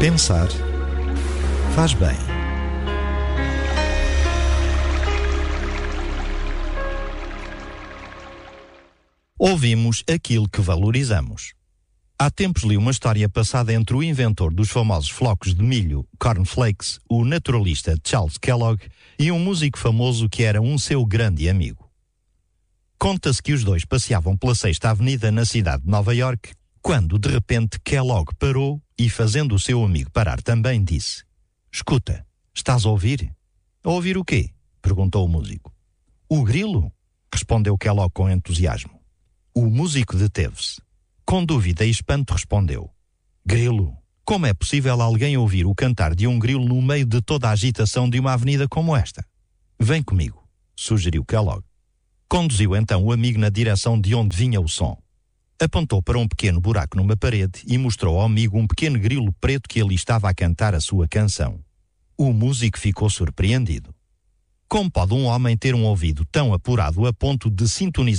Pensar faz bem. Ouvimos aquilo que valorizamos. Há tempos li uma história passada entre o inventor dos famosos flocos de milho, cornflakes, o naturalista Charles Kellogg, e um músico famoso que era um seu grande amigo. Conta-se que os dois passeavam pela Sexta Avenida na cidade de Nova York, quando, de repente, Kellogg parou e, fazendo o seu amigo parar também, disse: "Escuta, estás a ouvir?" "A ouvir o quê?" perguntou o músico. "O grilo?" respondeu Kellogg com entusiasmo. O músico deteve-se. Com dúvida e espanto respondeu: "Grilo? Como é possível alguém ouvir o cantar de um grilo no meio de toda a agitação de uma avenida como esta?" "Vem comigo", sugeriu Kellogg. Conduziu então o amigo na direção de onde vinha o som. Apontou para um pequeno buraco numa parede e mostrou ao amigo um pequeno grilo preto que ali estava a cantar a sua canção. O músico ficou surpreendido. Como pode um homem ter um ouvido tão apurado a ponto de sintonizar